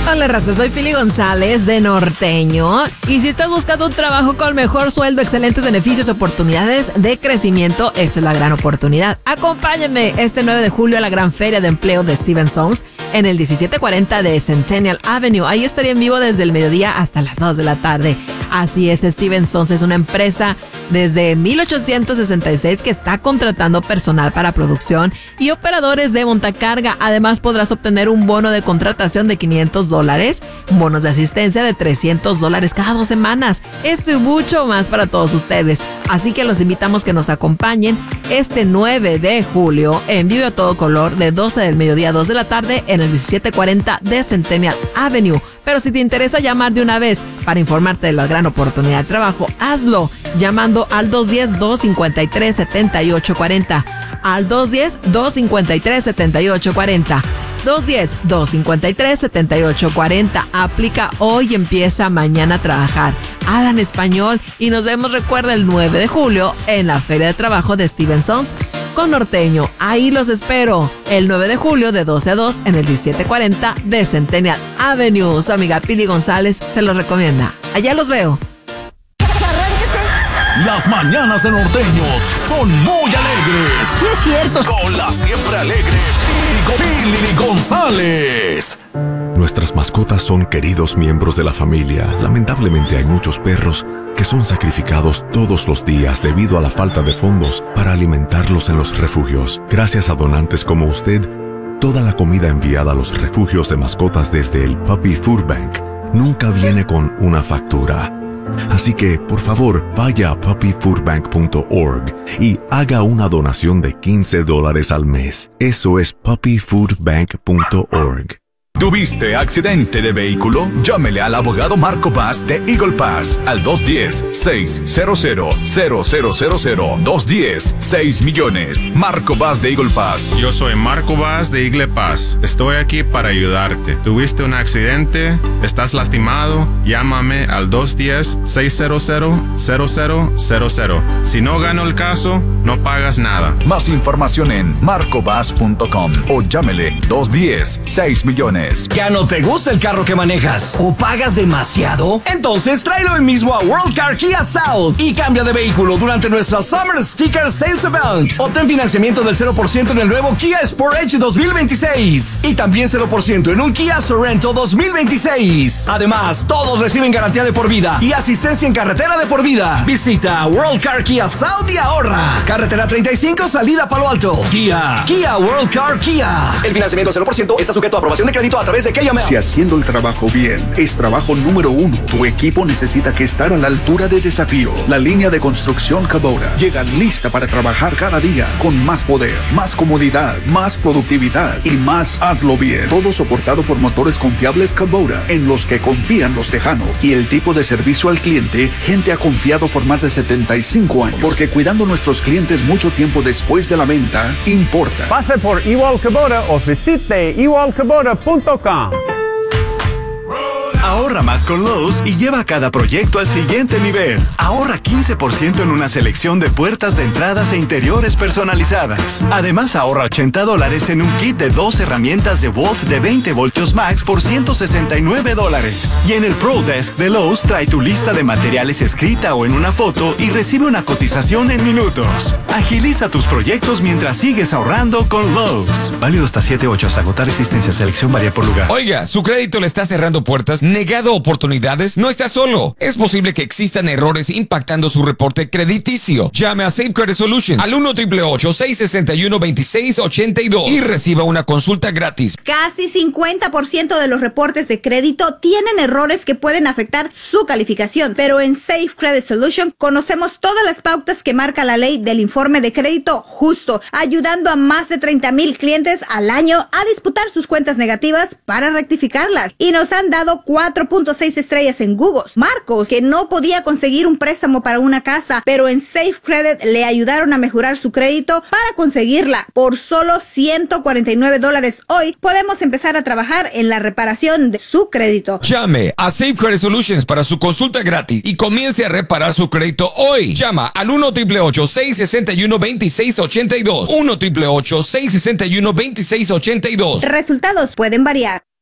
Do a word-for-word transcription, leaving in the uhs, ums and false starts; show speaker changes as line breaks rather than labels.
Hola raza, soy Pili González de Norteño y si estás buscando un trabajo con mejor sueldo, excelentes beneficios, oportunidades de crecimiento, esta es la gran oportunidad. Acompáñenme este nueve de julio a la gran feria de empleo de Steven Sons en el diecisiete cuarenta de Centennial Avenue. Ahí estaré en vivo desde el mediodía hasta las dos de la tarde. Así es, Steven Sons es una empresa desde mil ochocientos sesenta y seis que está contratando personal para producción y operadores de montacarga. Además podrás obtener un bono de contratación de quinientos dólares, bonos de asistencia de trescientos dólares cada dos semanas. Esto y mucho más para todos ustedes. Así que los invitamos que nos acompañen este nueve de julio en vivo a todo color de doce del mediodía a dos de la tarde en el diecisiete cuarenta de Centennial Avenue. Pero si te interesa llamar de una vez para informarte de la gran oportunidad de trabajo, hazlo llamando al dos uno cero, dos cinco tres, siete ocho cuatro cero. Al dos uno cero, dos cinco tres, siete ocho cuatro cero. dos uno cero, dos cinco tres, siete ocho cuatro cero. Aplica hoy y empieza mañana a trabajar. Hablan español y nos vemos, recuerda, el nueve de julio en la Feria de Trabajo de Steven Sons con Norteño. Ahí los espero el nueve de julio de doce a dos en el diecisiete cuarenta de Centennial Avenue. Su amiga Pili González se los recomienda. Allá los veo.
Las mañanas de Norteño son muy alegres.
Sí, es cierto.
Con la siempre alegre Pili González.
Nuestras mascotas son queridos miembros de la familia. Lamentablemente hay muchos perros que son sacrificados todos los días debido a la falta de fondos para alimentarlos en los refugios. Gracias a donantes como usted, toda la comida enviada a los refugios de mascotas desde el Puppy Food Bank nunca viene con una factura. Así que, por favor, vaya a puppy food bank punto org y haga una donación de quince dólares al mes. Eso es puppy food bank punto org.
¿Tuviste accidente de vehículo? Llámele al abogado Marco Paz de Eagle Pass al dos uno cero, seis cero cero, cero cero cero cero. dos uno cero, seis millones. Marco Paz de Eagle Pass.
Yo soy Marco Paz de Eagle Pass. Estoy aquí para ayudarte. ¿Tuviste un accidente? ¿Estás lastimado? Llámame al dos uno cero, seis cero cero, cero cero cero cero. Si no gano el caso, no pagas nada.
Más información en marco paz punto com o llámele dos uno cero, seis millones.
¿Ya no te gusta el carro que manejas o pagas demasiado? Entonces tráelo hoy mismo a World Car Kia South y cambia de vehículo durante nuestra Summer Sticker Sales Event. Obtén financiamiento del cero por ciento en el nuevo Kia Sportage dos mil veintiséis y también cero por ciento en un Kia Sorento dos mil veintiséis. Además, todos reciben garantía de por vida y asistencia en carretera de por vida. Visita World Car Kia South y ahorra. Carretera treinta y cinco, salida Palo Alto. Kia, Kia World Car Kia. El financiamiento cero por ciento está sujeto a aprobación de crédito a través de K M L.
Si haciendo el trabajo bien es trabajo número uno, tu equipo necesita que estar a la altura de desafío. La línea de construcción Kubota llega lista para trabajar cada día con más poder, más comodidad, más productividad y más hazlo bien. Todo soportado por motores confiables Kubota en los que confían los tejanos. Y el tipo de servicio al cliente, gente ha confiado por más de setenta y cinco años. Porque cuidando nuestros clientes mucho tiempo después de la venta, importa.
Pase por Ewald Kubota o visite ewald kubota punto com.
Ahorra más con Lowe's y lleva cada proyecto al siguiente nivel. Ahorra quince por ciento en una selección de puertas de entradas e interiores personalizadas. Además, ahorra ochenta dólares en un kit de dos herramientas de Wolf de veinte voltios max por ciento sesenta y nueve dólares. Y en el Pro Desk de Lowe's trae tu lista de materiales escrita o en una foto y recibe una cotización en minutos. Agiliza tus proyectos mientras sigues ahorrando con Lowe's. Válido hasta siete ocho hasta agotar existencia. Selección varía por lugar.
Oiga, ¿su crédito le está cerrando puertas? ¿Negado oportunidades? No está solo. Es posible que existan errores impactando su reporte crediticio. Llame a Safe Credit Solutions al uno, ocho ocho ocho, seis seis uno, dos seis ocho dos y reciba una consulta gratis.
Casi cincuenta por ciento de los reportes de crédito tienen errores que pueden afectar su calificación, pero en Safe Credit Solutions conocemos todas las pautas que marca la ley del informe de crédito justo, ayudando a más de treinta mil clientes al año a disputar sus cuentas negativas para rectificarlas. Y nos han dado cuatro punto seis estrellas en Google. Marcos, que no podía conseguir un préstamo para una casa, pero en Safe Credit le ayudaron a mejorar su crédito para conseguirla. Por solo ciento cuarenta y nueve dólares hoy, podemos empezar a trabajar en la reparación de su crédito.
Llame a Safe Credit Solutions para su consulta gratis y comience a reparar su crédito hoy. Llama al uno, ocho ocho ocho, seis seis uno, dos seis ocho dos. uno, ocho ocho ocho, seis seis uno, dos seis ocho dos.
Resultados pueden variar.